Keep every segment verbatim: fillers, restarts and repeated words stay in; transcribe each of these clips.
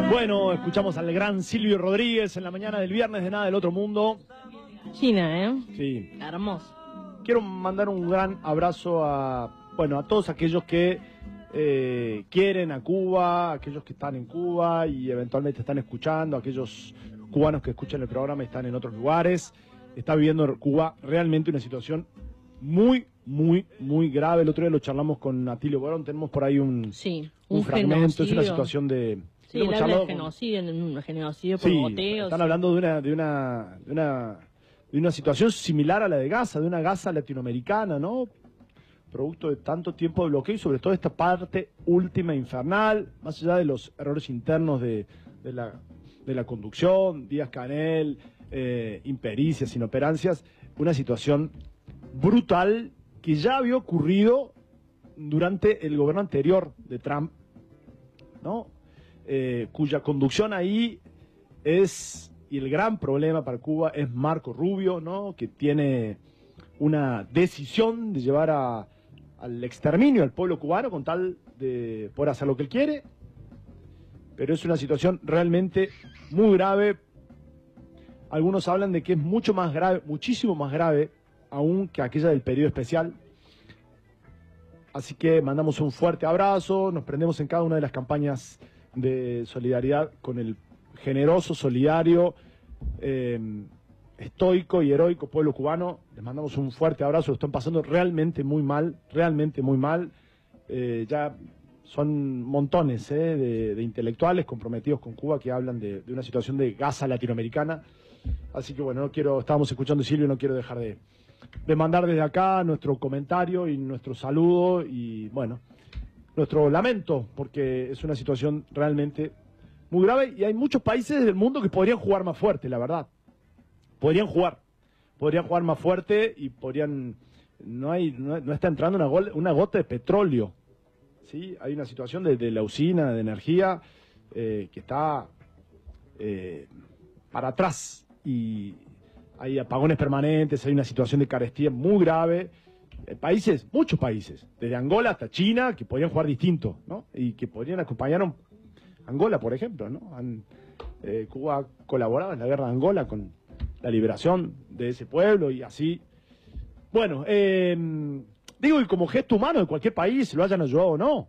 Bueno, escuchamos al gran Silvio Rodríguez en la mañana del viernes de Nada del Otro Mundo. China, ¿eh? Sí. Hermoso. Quiero mandar un gran abrazo a, bueno, a todos aquellos que eh, quieren a Cuba, aquellos que están en Cuba y eventualmente están escuchando, aquellos cubanos que escuchan el programa y están en otros lugares. Está viviendo Cuba realmente una situación muy, muy, muy grave. El otro día lo charlamos con Atilio Borón, tenemos por ahí un, sí, un, un fragmento, genocidio. Es una situación de... Sí, él habla de genocidio, un genocidio por sí, boteos. Están hablando de una, de una, de una, de una situación similar a la de Gaza, de una Gaza latinoamericana, ¿no? Producto de tanto tiempo de bloqueo y sobre todo esta parte última infernal, más allá de los errores internos de, de, la, de la conducción, Díaz-Canel, eh, impericias, inoperancias, una situación brutal que ya había ocurrido durante el gobierno anterior de Trump, ¿no? Eh, cuya conducción ahí es, y el gran problema para Cuba es Marco Rubio, ¿no? Que tiene una decisión de llevar a, al exterminio al pueblo cubano con tal de poder hacer lo que él quiere, pero es una situación realmente muy grave. Algunos hablan de que es mucho más grave, muchísimo más grave aún que aquella del periodo especial. Así que mandamos un fuerte abrazo, nos prendemos en cada una de las campañas de solidaridad con el generoso, solidario, eh, estoico y heroico pueblo cubano. Les mandamos un fuerte abrazo, lo están pasando realmente muy mal, realmente muy mal. Eh, ya son montones eh, de, de intelectuales comprometidos con Cuba que hablan de, de una situación de Gaza latinoamericana. Así que bueno, no quiero, estábamos escuchando a Silvio y no quiero dejar de, de mandar desde acá nuestro comentario y nuestro saludo y bueno, nuestro lamento, porque es una situación realmente muy grave y hay muchos países del mundo que podrían jugar más fuerte, la verdad. Podrían jugar, podrían jugar más fuerte y podrían, no hay, no, no está entrando una, gol, una gota de petróleo, ¿sí? Hay una situación de, de la usina de energía eh, que está eh, para atrás y hay apagones permanentes, hay una situación de carestía muy grave. Países, muchos países, desde Angola hasta China, que podrían jugar distinto, ¿no? Y que podrían acompañar a Angola, por ejemplo, ¿no? Han, eh, Cuba ha colaborado en la guerra de Angola con la liberación de ese pueblo y así. Bueno, eh, digo, y como gesto humano de cualquier país, lo hayan ayudado o no,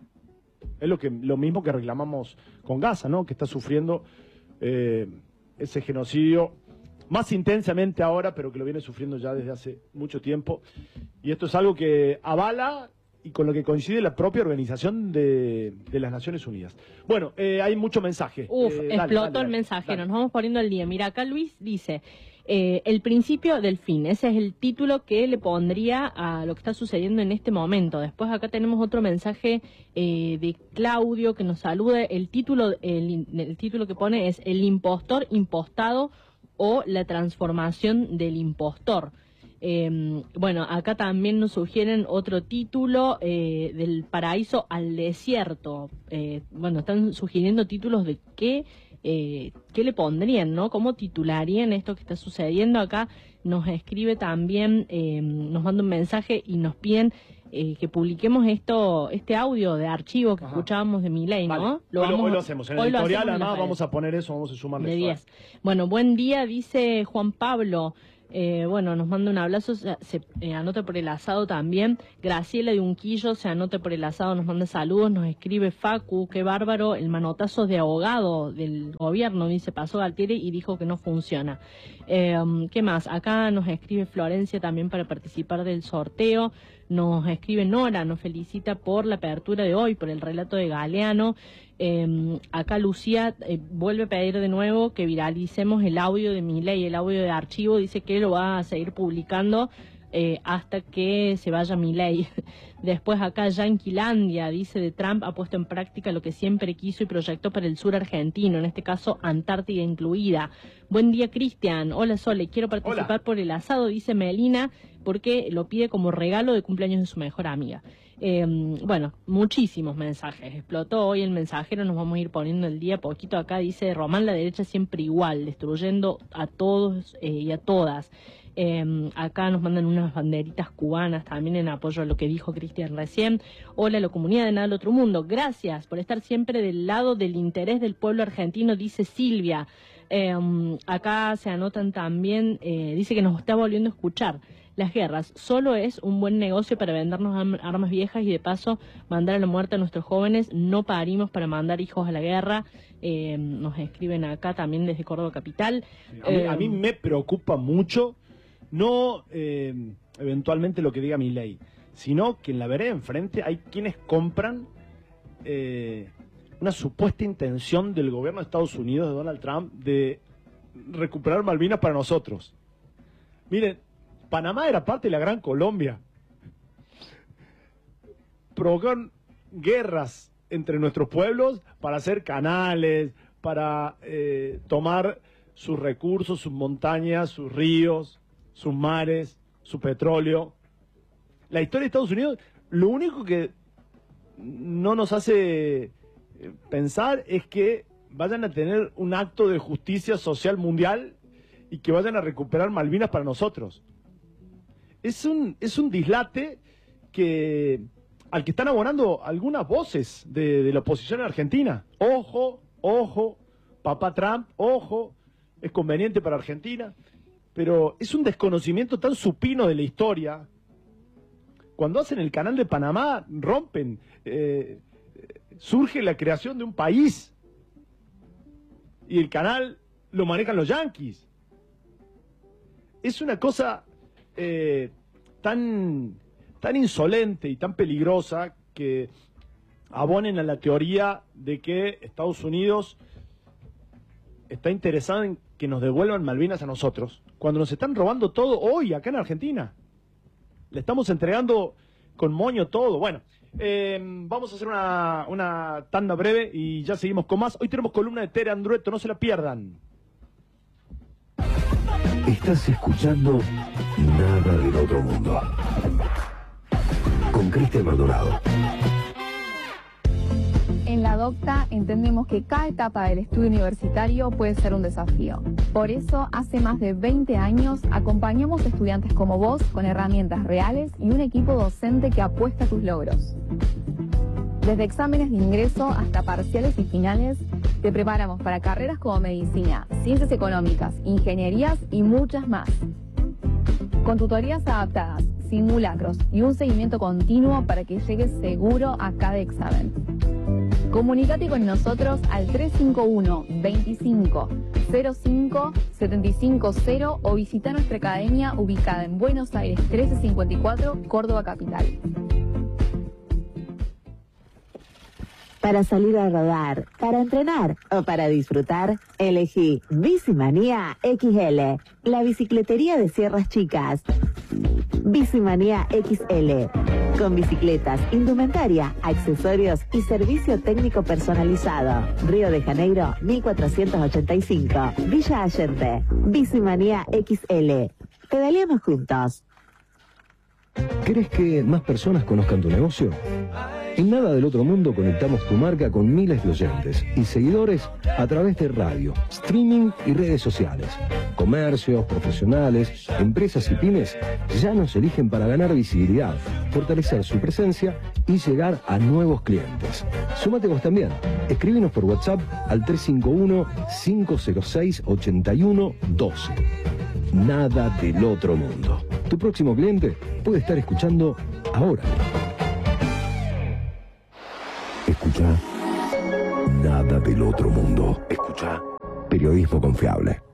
es lo, que, lo mismo que reclamamos con Gaza, ¿no? Que está sufriendo eh, ese genocidio más intensamente ahora, pero que lo viene sufriendo ya desde hace mucho tiempo. Y esto es algo que avala y con lo que coincide la propia organización de, de las Naciones Unidas. Bueno, eh, hay mucho mensaje. Uf, eh, explotó dale, dale, dale, el mensajero, dale. nos vamos poniendo al día. Mira, acá Luis dice, eh, el principio del fin, ese es el título que le pondría a lo que está sucediendo en este momento. Después acá tenemos otro mensaje eh, de Claudio que nos saluda. El título, el, el título que pone es El impostor impostado o la transformación del impostor. Eh, bueno, acá también nos sugieren otro título, eh, del paraíso al desierto. Eh, bueno, están sugiriendo títulos de qué, eh, qué le pondrían, ¿no? ¿Cómo titularían esto que está sucediendo? Acá nos escribe también, eh, nos manda un mensaje y nos piden eh, que publiquemos esto, este audio de archivo que Ajá. escuchábamos de Milei, ¿no? Vale. Lo hoy, vamos, hoy lo hacemos, en el editorial además vamos a poner eso, vamos a sumarle de diez. Bueno, buen día, dice Juan Pablo. Eh, bueno, nos manda un abrazo, se, se eh, anota por el asado también. Graciela de Unquillo se anota por el asado, nos manda saludos, nos escribe Facu, qué bárbaro, el manotazo de abogado del gobierno, dice, pasó Galtieri y dijo que no funciona. Eh, ¿Qué más? Acá nos escribe Florencia también para participar del sorteo. Nos escribe Nora, nos felicita por la apertura de hoy, por el relato de Galeano. Eh, acá Lucía eh, vuelve a pedir de nuevo que viralicemos el audio de Milei, el audio de archivo, dice que lo va a seguir publicando eh, hasta que se vaya Milei. Después acá Yanquilandia dice de Trump ha puesto en práctica lo que siempre quiso y proyectó para el sur argentino, en este caso Antártida incluida. Buen día, Cristian. Hola, Sole, quiero participar Hola. por el asado, dice Melina, porque lo pide como regalo de cumpleaños de su mejor amiga. Eh, bueno, muchísimos mensajes. Explotó hoy el mensajero, nos vamos a ir poniendo el día poquito acá. Dice Román, la derecha siempre igual, destruyendo a todos eh, y a todas. Eh, acá nos mandan unas banderitas cubanas también en apoyo a lo que dijo Cristian recién. Hola, la comunidad de Nada del Otro Mundo. Gracias por estar siempre del lado del interés del pueblo argentino, dice Silvia. Eh, acá se anotan también, eh, dice que nos está volviendo a escuchar. Las guerras solo es un buen negocio para vendernos armas viejas y de paso mandar a la muerte a nuestros jóvenes. No parimos para mandar hijos a la guerra. Eh, nos escriben acá también desde Córdoba Capital. A mí, eh, a mí me preocupa mucho, no eh, eventualmente lo que diga Milei, sino que en la vereda enfrente hay quienes compran eh, una supuesta intención del gobierno de Estados Unidos, de Donald Trump, de recuperar Malvinas para nosotros. Miren, Panamá era parte de la Gran Colombia. Provocaron guerras entre nuestros pueblos para hacer canales, para eh, tomar sus recursos, sus montañas, sus ríos, sus mares, su petróleo. La historia de Estados Unidos, lo único que no nos hace pensar es que vayan a tener un acto de justicia social mundial y que vayan a recuperar Malvinas para nosotros. Es un, es un dislate que, al que están abonando algunas voces de, de la oposición en Argentina. Ojo, ojo, papá Trump, ojo, es conveniente para Argentina. Pero es un desconocimiento tan supino de la historia. Cuando hacen el canal de Panamá, rompen, eh, surge la creación de un país. Y el canal lo manejan los yanquis. Es una cosa eh, tan, tan insolente y tan peligrosa que abonen a la teoría de que Estados Unidos está interesado en que nos devuelvan Malvinas a nosotros, cuando nos están robando todo hoy acá en Argentina. Le estamos entregando con moño todo. Bueno, eh, vamos a hacer una, una tanda breve y ya seguimos con más. Hoy tenemos columna de Tere Andrueto, no se la pierdan. Estás escuchando Nada del Otro Mundo con Cristian Maldonado. En la Docta entendemos que cada etapa del estudio universitario puede ser un desafío. Por eso, hace más de veinte años, acompañamos a estudiantes como vos con herramientas reales y un equipo docente que apuesta a tus logros. Desde exámenes de ingreso hasta parciales y finales, te preparamos para carreras como medicina, ciencias económicas, ingenierías y muchas más. Con tutorías adaptadas, simulacros y un seguimiento continuo para que llegues seguro a cada examen. Comunicate con nosotros al tres cinco uno, veinticinco, cero cinco, setenta y cinco cero o visita nuestra academia ubicada en Buenos Aires trece cincuenta y cuatro, Córdoba Capital. Para salir a rodar, para entrenar o para disfrutar, elegí Bicimanía X L, la bicicletería de Sierras Chicas. Bicimanía X L, con bicicletas, indumentaria, accesorios y servicio técnico personalizado. Río de Janeiro, mil cuatrocientos ochenta y cinco, Villa Allende. Bicimanía X L. Pedaleamos juntos. ¿Querés que más personas conozcan tu negocio? En Nada del Otro Mundo conectamos tu marca con miles de oyentes y seguidores a través de radio, streaming y redes sociales. Comercios, profesionales, empresas y pymes ya nos eligen para ganar visibilidad, fortalecer su presencia y llegar a nuevos clientes. Súmate vos también. Escríbenos por WhatsApp al tres cinco uno, cinco cero seis, ocho uno uno dos. Nada del Otro Mundo. Tu próximo cliente puede estar escuchando ahora. Escucha Nada del Otro Mundo. Escucha periodismo confiable.